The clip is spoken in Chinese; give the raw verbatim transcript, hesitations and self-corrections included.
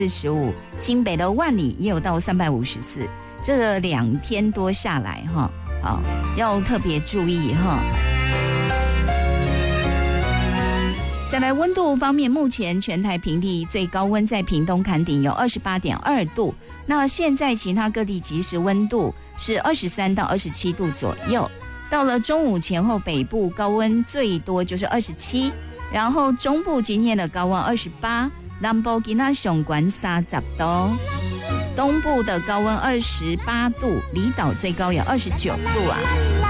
四十五，新北的万里也有到三百五十四，这两天多下来哈，好要特别注意哈。再来温度方面，目前全台平地最高温在屏东崁顶有 二十八点二度，那现在其他各地即时温度是二十三到二十七度左右。到了中午前后，北部高温最多就是二十七，然后中部今天的高温二十八，南部今天上悬三十度，东部的高温二十八度，离岛最高有二十九度啊。